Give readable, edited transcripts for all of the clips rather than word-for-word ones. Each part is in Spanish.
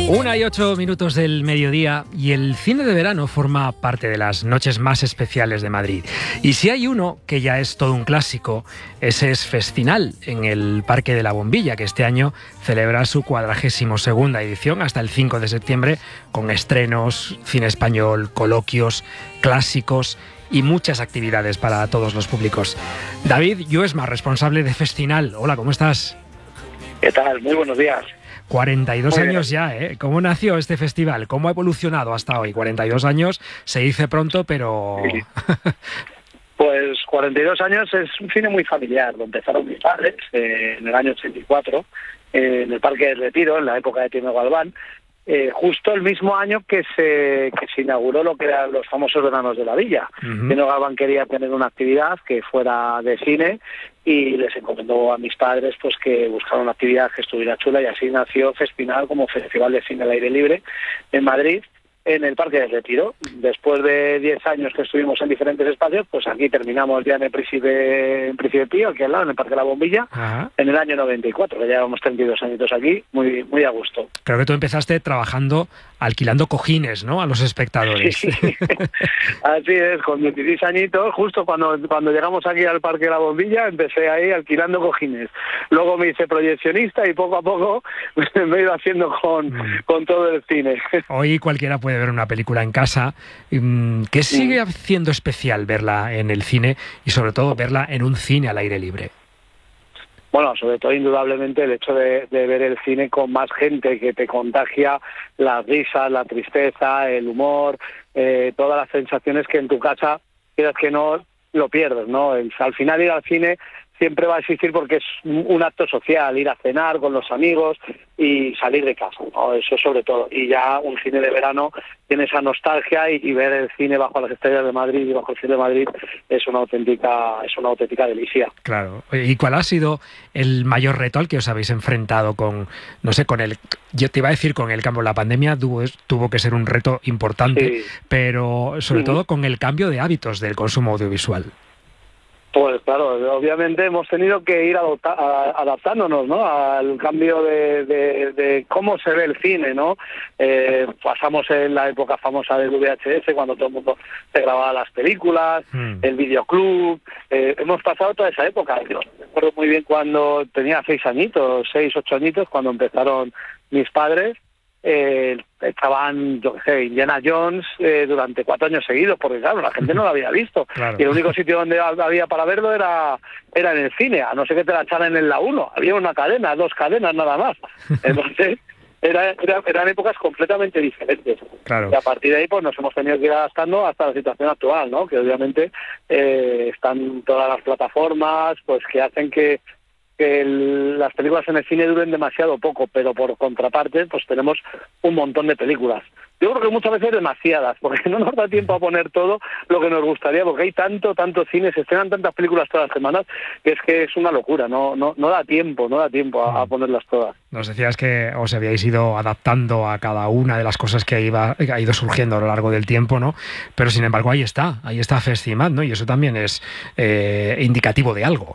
1:08 del mediodía y el cine de verano forma parte de las noches más especiales de Madrid. Y si hay uno que ya es todo un clásico, ese es Festinal, en el Parque de la Bombilla, que este año celebra su 42ª edición hasta el 5 de septiembre, con estrenos, cine español, coloquios, clásicos y muchas actividades para todos los públicos. David Lluesma, responsable de Festinal. Hola, ¿cómo estás? ¿Qué tal? Muy buenos días. 42 años ya, ¿eh? ¿Cómo nació este festival? ¿Cómo ha evolucionado hasta hoy? 42 años, se dice pronto, pero... Sí. Pues 42 años es un cine muy familiar. Lo empezaron mis padres en el año 84, en el Parque del Retiro, en la época de Tino Galván, justo el mismo año que se inauguró lo que eran los famosos veranos de la Villa. Tino Galván quería tener una actividad que fuera de cine y les encomendó a mis padres pues que buscaran una actividad que estuviera chula, y así nació Festinal como Festival de Cine al Aire Libre en Madrid, en el Parque del Retiro. Después de 10 años que estuvimos en diferentes espacios, pues aquí terminamos ya en el Príncipe Pío, aquí al lado, en el Parque de la Bombilla. Ajá. En el año 94, que llevamos 32 añitos aquí, muy muy a gusto. Creo que tú empezaste trabajando alquilando cojines, ¿no?, a los espectadores. Sí. Así es, con 16 añitos, justo cuando llegamos aquí al Parque de la Bombilla, empecé ahí alquilando cojines. Luego me hice proyeccionista y poco a poco me he ido haciendo con todo el cine. Hoy cualquiera puede ver una película en casa. ¿Qué sigue haciendo especial verla en el cine y sobre todo verla en un cine al aire libre? Bueno, sobre todo indudablemente el hecho de ver el cine con más gente, que te contagia las risas, la tristeza, el humor, todas las sensaciones que en tu casa, quieras que no, lo pierdes, ¿no? Al final ir al cine siempre va a existir porque es un acto social, ir a cenar con los amigos y salir de casa, ¿no? Eso sobre todo. Y ya un cine de verano tiene esa nostalgia y ver el cine bajo las estrellas de Madrid y bajo el cielo de Madrid es una auténtica delicia. Claro. ¿Y cuál ha sido el mayor reto al que os habéis enfrentado yo te iba a decir con el cambio? La pandemia tuvo que ser un reto importante, sí, pero sobre todo con el cambio de hábitos del consumo audiovisual. Pues claro, obviamente hemos tenido que ir adaptándonos, ¿no?, al cambio de cómo se ve el cine, ¿no? Pasamos en la época famosa del VHS, cuando todo el mundo se grababa las películas, el videoclub. Hemos pasado toda esa época. Yo recuerdo muy bien cuando tenía 6, 8 añitos, cuando empezaron mis padres. Estaban, Indiana Jones durante 4 años seguidos, porque claro, la gente no lo había visto. Claro. Y el único sitio donde había para verlo era en el cine, a no ser que te la echaran en la 1. Había una cadena, 2 cadenas nada más. Entonces eran épocas completamente diferentes. Claro. Y a partir de ahí pues nos hemos tenido que ir adaptando hasta la situación actual, ¿no? Que obviamente están todas las plataformas pues que hacen que las películas en el cine duren demasiado poco, pero por contraparte pues tenemos un montón de películas. Yo creo que muchas veces demasiadas, porque no nos da tiempo a poner todo lo que nos gustaría, porque hay tanto cine, se estrenan tantas películas todas las semanas, que es una locura, no da tiempo a ponerlas todas. Nos decías que os habíais ido adaptando a cada una de las cosas que ha ido surgiendo a lo largo del tiempo, ¿no? Pero sin embargo ahí está Festimad, ¿no? Y eso también es indicativo de algo.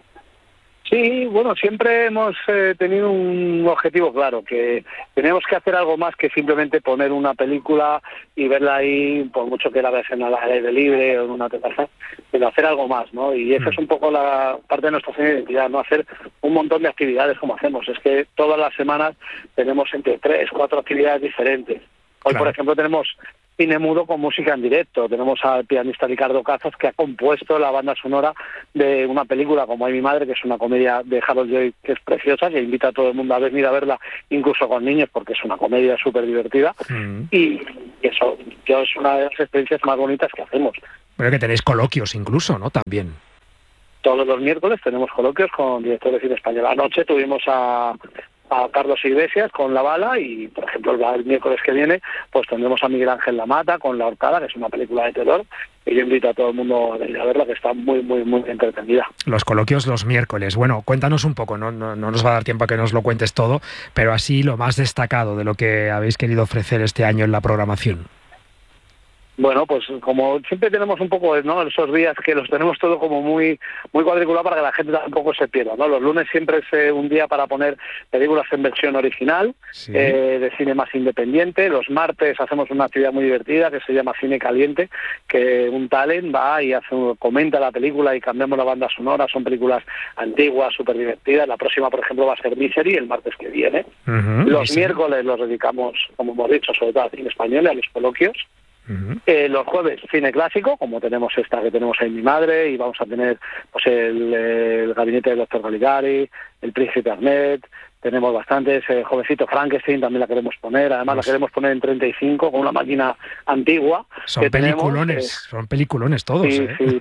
Sí, bueno, siempre hemos tenido un objetivo claro, que tenemos que hacer algo más que simplemente poner una película y verla ahí, por mucho que la veas en el aire libre o en una terraza, pero hacer algo más, ¿no? Y esa es un poco la parte de nuestra identidad, ¿no? Hacer un montón de actividades como hacemos. Es que todas las semanas tenemos entre 3, 4 actividades diferentes. Hoy, claro, por ejemplo, tenemos cine mudo con música en directo. Tenemos al pianista Ricardo Cazas, que ha compuesto la banda sonora de una película como Ay mi madre, que es una comedia de Harold Lloyd que es preciosa, que invita a todo el mundo a venir a verla, incluso con niños, porque es una comedia súper divertida. Y eso es una de las experiencias más bonitas que hacemos. Bueno, que tenéis coloquios incluso, ¿no? También. Todos los miércoles tenemos coloquios con directores de cine español. Anoche tuvimos a Carlos Iglesias con La Bala y, por ejemplo, el miércoles que viene pues tendremos a Miguel Ángel Lamata con La Horcada, que es una película de terror, y yo invito a todo el mundo a ir a verla, que está muy, muy, muy entretenida. Los coloquios los miércoles. Bueno, cuéntanos un poco, no nos va a dar tiempo a que nos lo cuentes todo, pero así lo más destacado de lo que habéis querido ofrecer este año en la programación. Bueno, pues como siempre tenemos un poco, ¿no?, esos días que los tenemos todo como muy cuadriculado para que la gente tampoco se pierda, ¿no? Los lunes siempre es un día para poner películas en versión original, sí, de cine más independiente. Los martes hacemos una actividad muy divertida que se llama Cine Caliente, que un talent va y comenta la película y cambiamos la banda sonora. Son películas antiguas, súper divertidas. La próxima, por ejemplo, va a ser Misery, el martes que viene. Los miércoles los dedicamos, como hemos dicho, sobre todo al cine español y a los coloquios. Los jueves cine clásico, como tenemos esta que tenemos ahí Mi Madre, y vamos a tener pues el gabinete del Dr. Caligari, El Príncipe Ahmed. Tenemos bastantes, Jovencito Frankenstein también la queremos poner, además la queremos poner en 35 con una máquina antigua. Son peliculones, son peliculones todos. Sí, sí.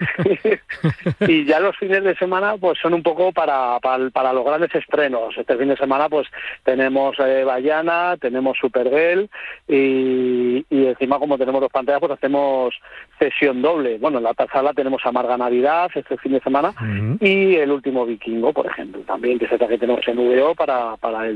Y ya los fines de semana pues son un poco para los grandes estrenos. Este fin de semana pues tenemos Bayana, tenemos Supergirl y encima, como tenemos dos pantallas, pues hacemos sesión doble. Bueno, en la sala tenemos Amarga Navidad este fin de semana y El Último Vikingo, por ejemplo, también, que es esta que tenemos en VO para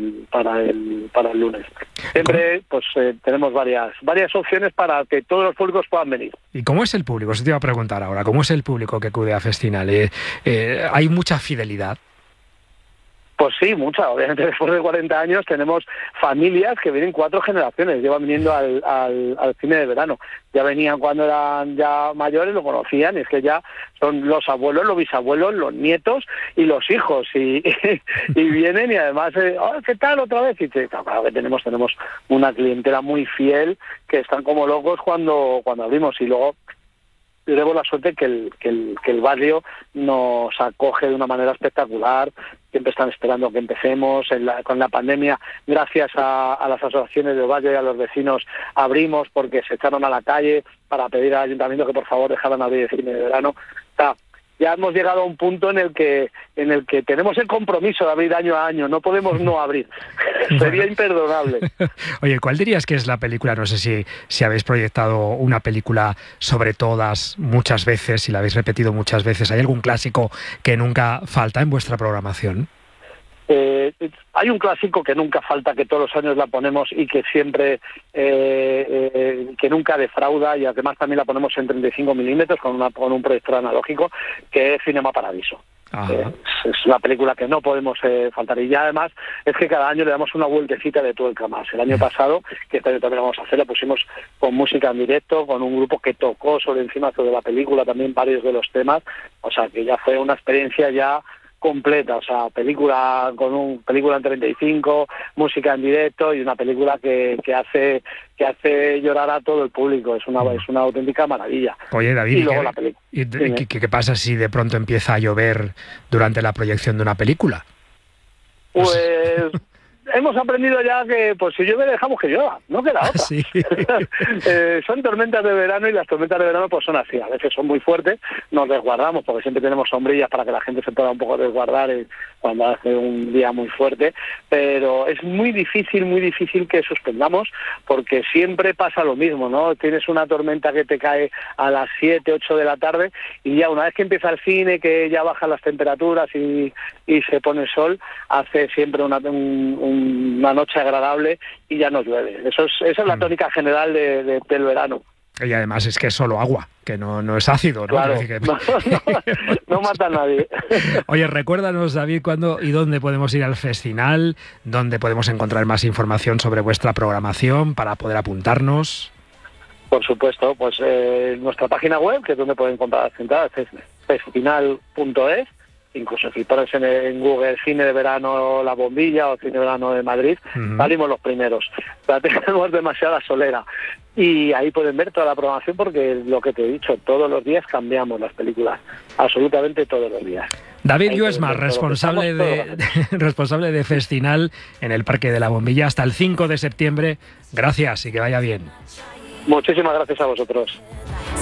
el lunes. Siempre pues tenemos varias opciones para que todos los públicos puedan venir. ¿Y cómo es el público? Eso te iba a preguntar ahora. ¿Cómo es el público que acude a Festinal? ¿Hay mucha fidelidad? Pues sí, mucha. Obviamente después de 40 años tenemos familias que vienen 4 generaciones, llevan viniendo al cine de verano. Ya venían cuando eran ya mayores, lo conocían, y es que ya son los abuelos, los bisabuelos, los nietos y los hijos, y vienen y además, ¿qué tal otra vez? Y claro que tenemos una clientela muy fiel que están como locos cuando abrimos, y luego tenemos la suerte que el barrio nos acoge de una manera espectacular. Siempre están esperando que empecemos. Con la pandemia, gracias a las asociaciones del barrio y a los vecinos, abrimos porque se echaron a la calle para pedir al ayuntamiento que por favor dejaran abrir el cine de verano. O sea, ya hemos llegado a un punto en el que tenemos el compromiso de abrir año a año, no podemos no abrir. Sería imperdonable. Oye, ¿cuál dirías que es la película? No sé si habéis proyectado una película sobre todas muchas veces, si la habéis repetido muchas veces. ¿Hay algún clásico que nunca falta en vuestra programación? Hay un clásico que nunca falta, que todos los años la ponemos y que siempre, que nunca defrauda, y además también la ponemos en 35 milímetros con un proyector analógico, que es Cinema Paradiso. Es una película que no podemos faltar, y ya además es que cada año le damos una vueltecita de tuerca más. El año pasado, que este año también lo vamos a hacer, la pusimos con música en directo, con un grupo que tocó sobre la película también varios de los temas, o sea que ya fue una experiencia ya completa, o sea, película en 35, música en directo, y una película que hace llorar a todo el público. Es una auténtica maravilla. Oye, David, y luego la película. ¿Qué pasa si de pronto empieza a llover durante la proyección de una película? Pues hemos aprendido ya que pues si llueve dejamos que llueva, no queda otra. Sí. Son tormentas de verano, y las tormentas de verano pues son así, a veces son muy fuertes, nos resguardamos porque siempre tenemos sombrillas para que la gente se pueda un poco resguardar cuando hace un día muy fuerte, pero es muy difícil que suspendamos, porque siempre pasa lo mismo, ¿no? Tienes una tormenta que te cae a las 7, 8 de la tarde, y ya una vez que empieza el cine, que ya bajan las temperaturas y se pone el sol, hace siempre una noche agradable y ya no llueve. Esa es la tónica general del verano. Y además es que es solo agua, que no es ácido, ¿no? Claro, que... no mata a nadie. Oye, recuérdanos, David, cuándo y dónde podemos ir al Festinal, dónde podemos encontrar más información sobre vuestra programación para poder apuntarnos. Por supuesto, pues nuestra página web, que es donde pueden comprar las entradas, es festinal.es. Incluso si pones en Google Cine de Verano La Bombilla o Cine de Verano de Madrid, salimos los primeros. La tenemos demasiada solera. Y ahí pueden ver toda la programación, porque lo que te he dicho, todos los días cambiamos las películas. Absolutamente todos los días. David Lluesmar, responsable de Festinal en el Parque de la Bombilla hasta el 5 de septiembre. Gracias y que vaya bien. Muchísimas gracias a vosotros.